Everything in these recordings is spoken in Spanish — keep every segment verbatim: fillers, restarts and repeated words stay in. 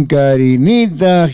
Karinita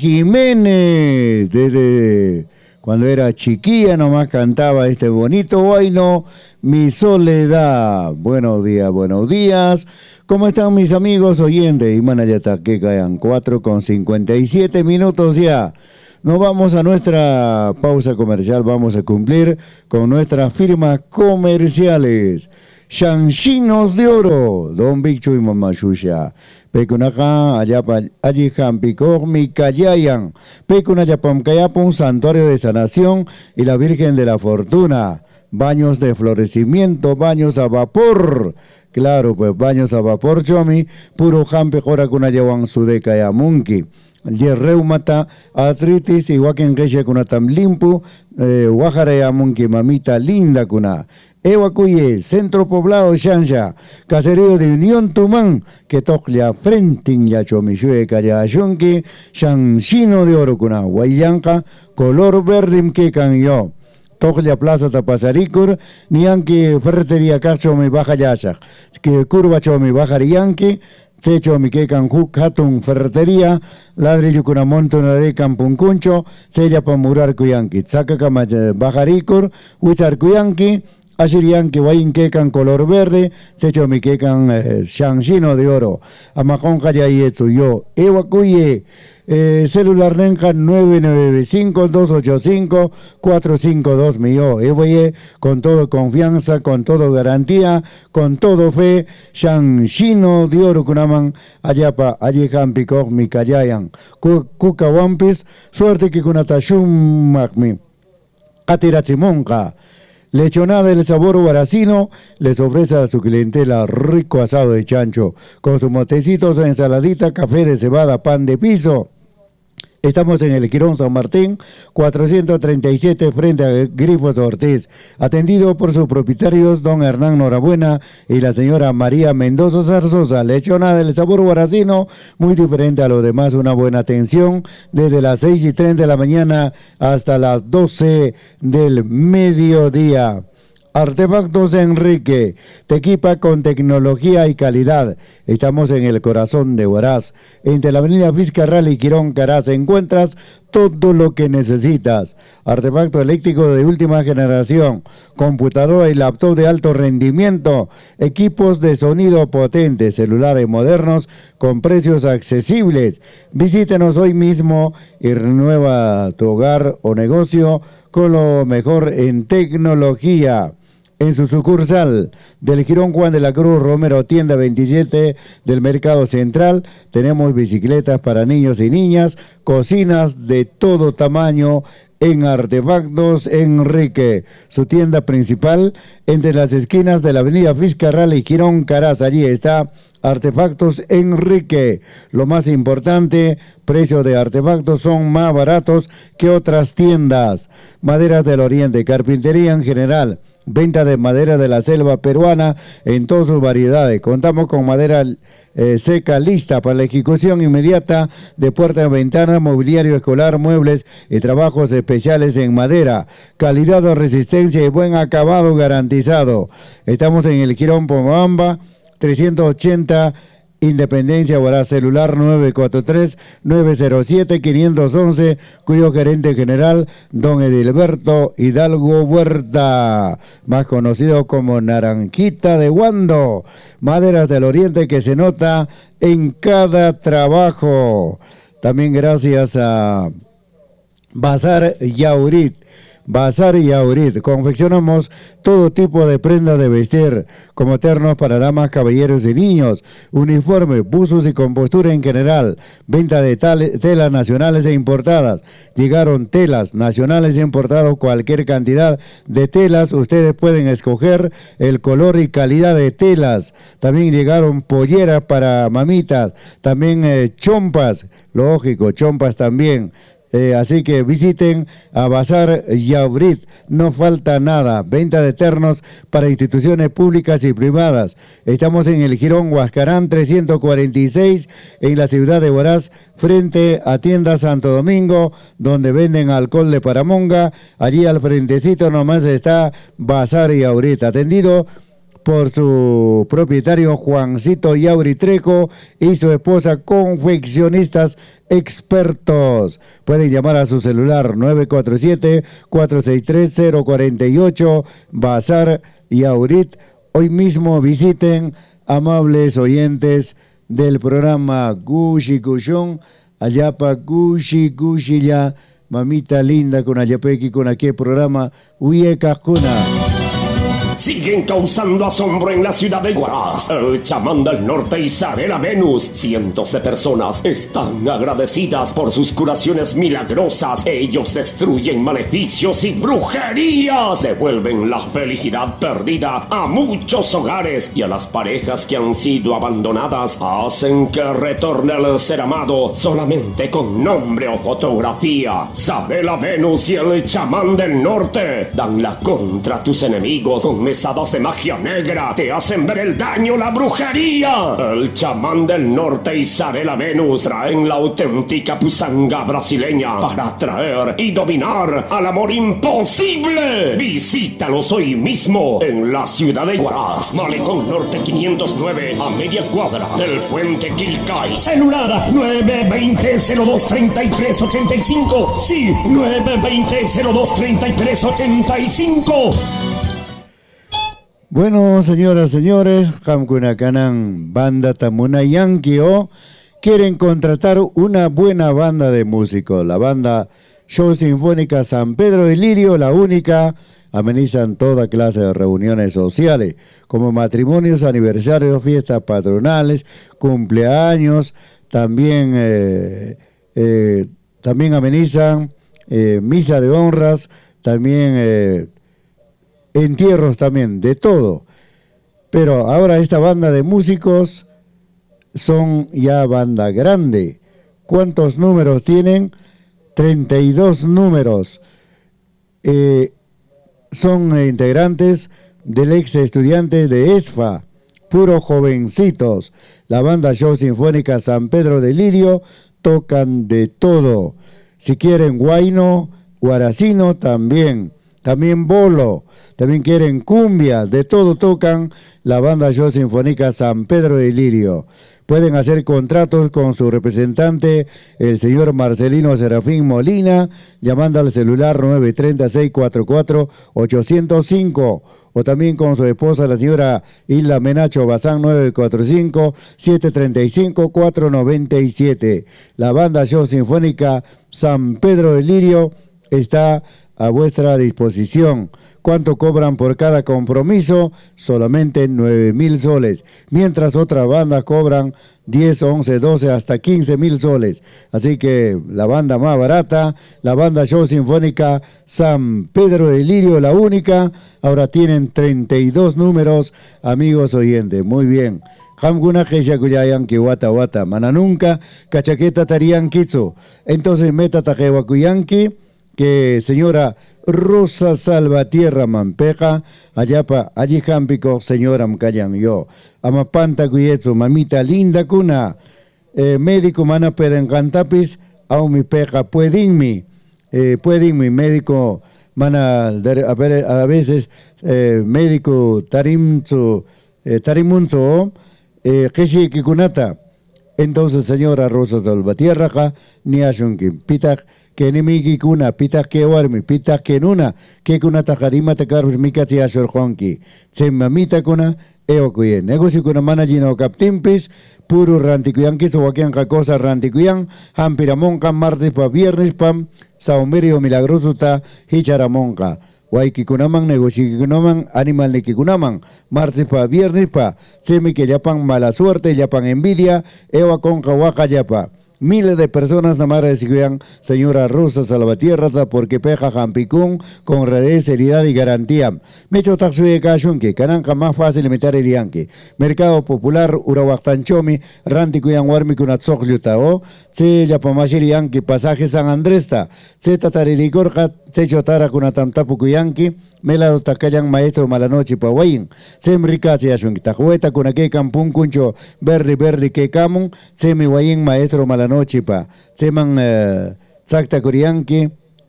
Jiménez, desde cuando era chiquilla nomás cantaba este bonito huayno, Mi Soledad. Buenos días, buenos días. ¿Cómo están mis amigos oyentes? Imanayata que caen cuatro con cincuenta y siete minutos ya. Nos vamos a nuestra pausa comercial, vamos a cumplir con nuestras firmas comerciales. Shanchinos de Oro, Don Bicho y Mamá Shusha. Pecunaja, Ayapa, Ayijam, Picor, Micayayan. Pecunayapam, Cayapum, Santuario de Sanación y la Virgen de la Fortuna. Baños de florecimiento, baños a vapor. Claro, pues baños a vapor, chomi. Puro jampe, jora kunayawan sudeca y amunki. El reumata, artritis, igual que en Grecia kuna tam limpu, Guajara y amunki, mamita linda kuna. Ewacuye, Centro Poblado Xanja, Caserío de Unión Tumán, que toclia frentin ya chomishue kayashunki, Shanchino de Oro kuna, Guayanca, color verde que yo. Toclia Plaza Tapasaricur, Nianki Ferretería Cacho me baja yashak, que curva chomi baja rianki, Secho mi que canjuk hatun ferretería, ladrillo kuna montonare campuncuncho, sella pa murar kuyanki, saca kama bajaricur, huizar kuyanki, Ashirianki, Wainkekan, color verde, Secho Mikekan, eh, Shanchino de Oro, Amajón Hayayetsu, yo, Ewakuye, eh, celular Nenja nueve nueve cinco, dos ocho cinco, cuatro cinco dos, mío, Ewaye, con todo confianza, con todo garantía, con todo fe, Shanchino de Oro, Kunaman, Ayapa, Ayehan Pikok, Mikayayan, Kuka Wampis, suerte que Kunatashum Magmi, Katirachimonka. Lechonada del sabor guaracino les ofrece a su clientela rico asado de chancho, con sus motecitos, ensaladita, café de cebada, pan de piso. Estamos en el Quirón San Martín, cuatrocientos treinta y siete, frente a Grifos Ortiz, atendido por sus propietarios, don Hernán Norabuena y la señora María Mendoza Zarzosa. Lechonada del sabor guaracino, muy diferente a lo demás, una buena atención, desde las seis y treinta de la mañana hasta las doce del mediodía. Artefactos Enrique, te equipa con tecnología y calidad. Estamos en el corazón de Huaraz. Entre la avenida Fiscarral y Quirón Caraz encuentras todo lo que necesitas. Artefacto eléctrico de última generación, computadora y laptop de alto rendimiento, equipos de sonido potentes, celulares modernos con precios accesibles. Visítenos hoy mismo y renueva tu hogar o negocio con lo mejor en tecnología. En su sucursal del Girón Juan de la Cruz Romero, tienda veintisiete del Mercado Central, tenemos bicicletas para niños y niñas, cocinas de todo tamaño en Artefactos Enrique. Su tienda principal entre las esquinas de la avenida Fiscarral y Girón Caraz. Allí está Artefactos Enrique. Lo más importante, precios de artefactos son más baratos que otras tiendas. Maderas del Oriente, carpintería en general. Venta de madera de la selva peruana en todas sus variedades. Contamos con madera eh, seca lista para la ejecución inmediata de puertas, ventanas, mobiliario escolar, muebles y trabajos especiales en madera. Calidad, resistencia y buen acabado garantizado. Estamos en el Girón Pomabamba, trescientos ochenta Independencia, Huaraz. Celular nueve cuatro tres, nueve cero siete, cinco uno uno, cuyo gerente general, don Edilberto Hidalgo Huerta, más conocido como Naranjita de Guando. Maderas del Oriente que se nota en cada trabajo. También gracias a Bazar Yaurit. Bazar y Aurit, confeccionamos todo tipo de prendas de vestir, como ternos para damas, caballeros y niños, uniformes, buzos y compostura en general, venta de tale, telas nacionales e importadas. Llegaron telas nacionales e importadas, cualquier cantidad de telas, ustedes pueden escoger el color y calidad de telas. También llegaron polleras para mamitas, también eh, chompas, lógico, chompas también. Eh, así que visiten a Bazar Yaurit, no falta nada. Venta de ternos para instituciones públicas y privadas. Estamos en el Girón Huascarán trescientos cuarenta y seis, en la ciudad de Huaraz, frente a Tienda Santo Domingo, donde venden alcohol de Paramonga. Allí al frentecito nomás está Bazar Yaurit, atendido por su propietario Juancito Yauritreco y su esposa, confeccionistas expertos. Pueden llamar a su celular nueve cuatro siete, cuatro seis tres, cero cuatro ocho, Bazar Yaurit. Hoy mismo visiten, amables oyentes del programa Gushi Cushón, Ayapa Gushi Gushi ya, mamita linda con Ayapequi, con aquel programa Uyeca Cuna. Siguen causando asombro en la ciudad de Huaraz. El chamán del norte Isabela Venus. Cientos de personas están agradecidas por sus curaciones milagrosas. Ellos destruyen maleficios y brujerías. Devuelven la felicidad perdida a muchos hogares y a las parejas que han sido abandonadas. Hacen que retorne el ser amado solamente con nombre o fotografía. Isabela Venus y el chamán del norte dan la contra a tus enemigos con mesadas de magia negra, te hacen ver el daño, la brujería. El chamán del norte y Isabela Venus traen la auténtica pusanga brasileña para atraer y dominar al amor imposible. Visítalos hoy mismo en la ciudad de Huaraz, Malecón Norte quinientos nueve, a media cuadra del puente Quilcay. Celular nueve veinte, cero dos treinta y tres ochenta y cinco. Sí, nueve veinte, cero dos treinta y tres ochenta y cinco. Bueno, señoras, señores, Hamkunakanan, banda Tamuna Yankee, o quieren contratar una buena banda de músicos. La banda Show Sinfónica San Pedro de Lirio, la única, amenizan toda clase de reuniones sociales, como matrimonios, aniversarios, fiestas patronales, cumpleaños, también, eh, eh, también amenizan eh, misa de honras, también... Eh, entierros también, de todo. Pero ahora esta banda de músicos son ya banda grande. ¿Cuántos números tienen? treinta y dos números. Eh, son integrantes del ex estudiante de ESFA, puros jovencitos. La banda Show Sinfónica San Pedro de Lirio tocan de todo. Si quieren guayno, guaracino también. También bolo, también quieren cumbia, de todo tocan la banda Show Sinfónica San Pedro de Lirio. Pueden hacer contratos con su representante, el señor Marcelino Serafín Molina, llamando al celular nueve tres cero, seis cuatro cuatro, ocho cero cinco, o también con su esposa, la señora Hilda Menacho Bazán, nueve cuatro cinco, siete tres cinco, cuatro nueve siete. La banda Show Sinfónica San Pedro de Lirio está a vuestra disposición. ¿Cuánto cobran por cada compromiso? Solamente nueve mil soles, mientras otras bandas cobran diez, once, doce, hasta quince mil soles. Así que la banda más barata, la banda Show Sinfónica San Pedro de Lirio, la única, ahora tienen treinta y dos números, amigos oyentes. Muy bien. Hamguna Keshakuyayan Kiwata Wata, Mananunca, Cachaqueta Tarian Kitsu. Entonces meta Tajewakuyanki, que señora Rosa Salvatierra Mampeja, allapa, allí jampico, señora Mcayan yo, amapanta cuyetsu, mamita linda cuna, eh, médico mana peden cantapis, au mi peja, pueden mi, eh, pueden mi médico, mana, a, ver, a veces, eh, médico tarimzu, eh, tarimunzo, eh, keshi kikunata. Entonces, señora Rosa Salvatierra, ni ashunkin, pitak, que enemigo kuna pitas que warmi pitas que nuna que kuna tajarima te carus mikati ashor honki se mamita kuna eo kuye negocio kuna manajino captimpis puro rantikuyanki so wakian cosa rantikuyan hampiramonka martes pa viernes pam saumerio milagroso ta hicharamonka waiki kunaman negocio kunaman animal neki kunaman martes pa viernes pa semi que yapan mala suerte yapan envidia eo konka waka yapa. Miles de personas namara decían, señora Rosa Salvatierra, porque peja jampicún con redes, seriedad y garantía. Mecho taxuye cachunque, cananca más fácil imitar el yanque. Mercado Popular, Urahuactanchomi, Ranticuyan Warmi Kunatzokliutao, Se Yapamashiri Yanque, Pasaje San Andresta, Se Tatariricorja, Se Chotara Kunatamtapu Kuyanqui, Melado Takayan Maestro Malanoche Pawayin, Semricati Ashun, Tajueta Kunake Campun Cuncho, Berri Berri que Camun, Semi Wayin Maestro Malanoche Pa, Seman Zacta Curianqui,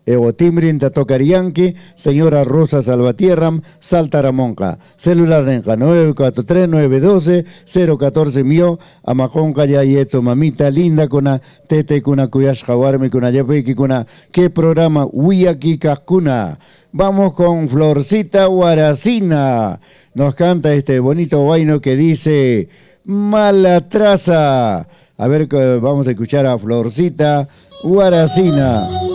Egotimrin Tatocarianqui, señora Rosa Salvatierram, Saltaramonca. Celular renca nueve cuatro tres nueve uno dos cero uno cuatro mío, Amajonca ya yeto mamita linda kuna, tete kuna kuyash jawarme kuna yapeki kuna, qué programa Wiyaki Kakuna. Vamos con Florcita Guaracina. Nos canta este bonito vaino que dice Mala Traza. A ver, vamos a escuchar a Florcita Guaracina.